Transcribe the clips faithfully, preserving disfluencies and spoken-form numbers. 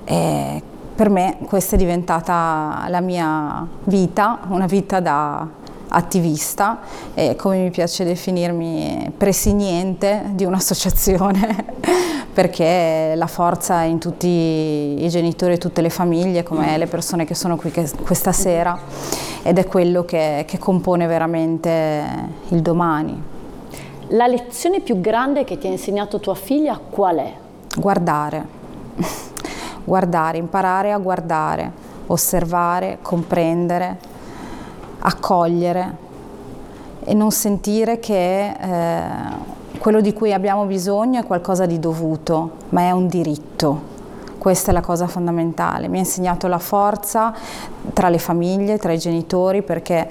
E per me questa è diventata la mia vita, una vita da attivista e, come mi piace definirmi, presiniente di un'associazione perché la forza è in tutti i genitori e tutte le famiglie, come le persone che sono qui che, questa sera, ed è quello che, che compone veramente il domani. La lezione più grande che ti ha insegnato tua figlia qual è? Guardare, guardare, imparare a guardare, osservare, comprendere, accogliere e non sentire che eh, quello di cui abbiamo bisogno è qualcosa di dovuto, ma è un diritto. Questa è la cosa fondamentale. Mi ha insegnato la forza tra le famiglie, tra i genitori, perché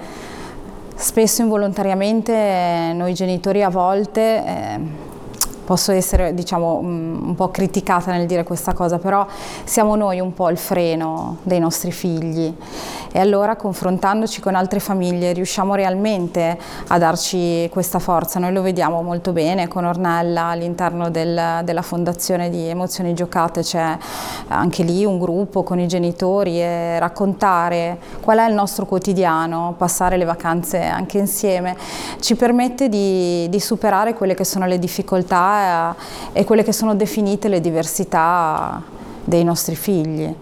spesso involontariamente noi genitori a volte eh, posso essere, diciamo, un po' criticata nel dire questa cosa, però siamo noi un po' il freno dei nostri figli e allora, confrontandoci con altre famiglie, riusciamo realmente a darci questa forza. Noi lo vediamo molto bene con Ornella all'interno del, della fondazione di Emozioni Giocate, c'è anche lì un gruppo con i genitori e raccontare qual è il nostro quotidiano, passare le vacanze anche insieme, ci permette di, di superare quelle che sono le difficoltà e quelle che sono definite le diversità dei nostri figli.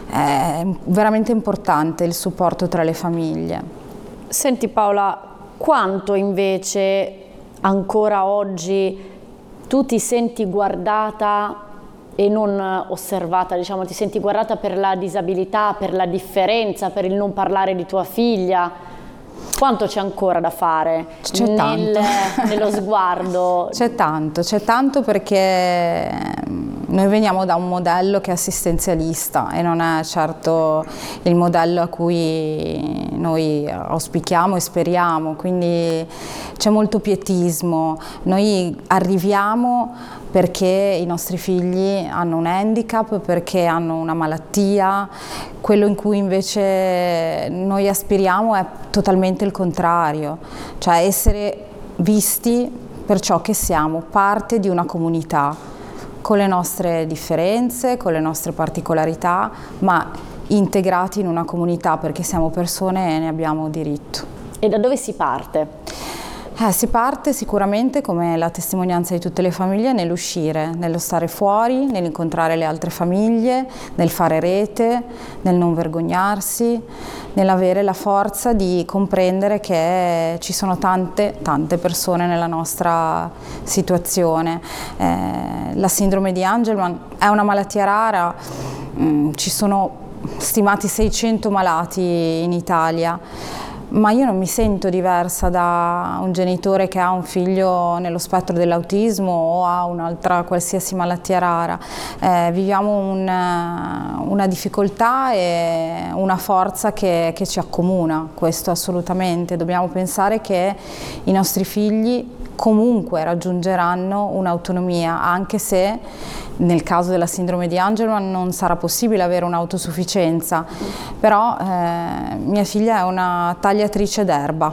È veramente importante il supporto tra le famiglie. Senti Paola, quanto invece ancora oggi tu ti senti guardata e non osservata, diciamo, ti senti guardata per la disabilità, per la differenza, per il non parlare di tua figlia? Quanto c'è ancora da fare nel, nello sguardo? C'è tanto, c'è tanto perché noi veniamo da un modello che è assistenzialista e non è certo il modello a cui noi auspichiamo e speriamo, quindi c'è molto pietismo. Noi arriviamo perché i nostri figli hanno un handicap, perché hanno una malattia. Quello in cui invece noi aspiriamo è totalmente il contrario, cioè essere visti per ciò che siamo, parte di una comunità, con le nostre differenze, con le nostre particolarità, ma integrati in una comunità perché siamo persone e ne abbiamo diritto. E da dove si parte? Eh, si parte sicuramente, come la testimonianza di tutte le famiglie, nell'uscire, nello stare fuori, nell'incontrare le altre famiglie, nel fare rete, nel non vergognarsi, nell'avere la forza di comprendere che ci sono tante, tante persone nella nostra situazione. Eh, la sindrome di Angelman è una malattia rara, mm, ci sono stimati seicento malati in Italia. Ma io non mi sento diversa da un genitore che ha un figlio nello spettro dell'autismo o ha un'altra qualsiasi malattia rara. Eh, viviamo un, una difficoltà e una forza che, che ci accomuna, questo assolutamente. Dobbiamo pensare che i nostri figli comunque raggiungeranno un'autonomia, anche se nel caso della sindrome di Angelman non sarà possibile avere un'autosufficienza, però eh, mia figlia è una tagliatrice d'erba,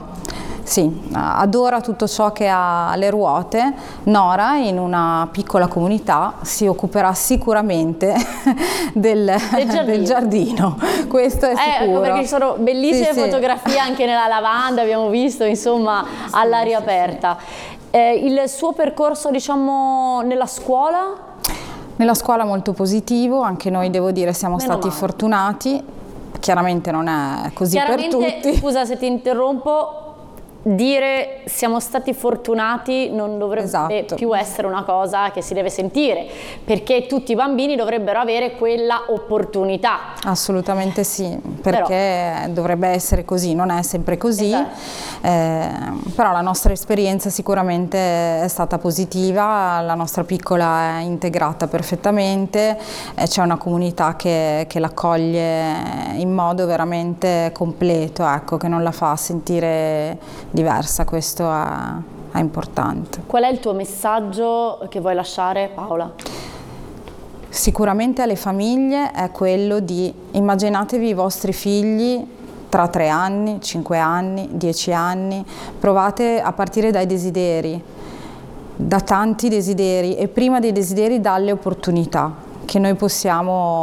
sì, adora tutto ciò che ha le ruote. Nora, in una piccola comunità, si occuperà sicuramente del, del, giardino. del giardino, questo è eh, sicuro. Perché ci sono bellissime sì, fotografie sì. anche nella lavanda, abbiamo visto, insomma, sì, all'aria sì, aperta. Sì. Eh, il suo percorso, diciamo, nella scuola? Nella scuola molto positivo, anche noi devo dire siamo Meno stati male. fortunati, chiaramente non è così per tutti. Scusa se ti interrompo, dire siamo stati fortunati non dovrebbe esatto. più essere una cosa che si deve sentire, perché tutti i bambini dovrebbero avere quella opportunità. Assolutamente sì, perché però, dovrebbe essere così, non è sempre così, esatto. eh, però la nostra esperienza sicuramente è stata positiva, la nostra piccola è integrata perfettamente, eh, c'è una comunità che, che l'accoglie in modo veramente completo, ecco, che non la fa sentire diversa, questo è, è importante. Qual è il tuo messaggio che vuoi lasciare, Paola? Sicuramente alle famiglie è quello di immaginatevi i vostri figli tra tre anni, cinque anni, dieci anni, provate a partire dai desideri, da tanti desideri e prima dei desideri dalle opportunità che noi possiamo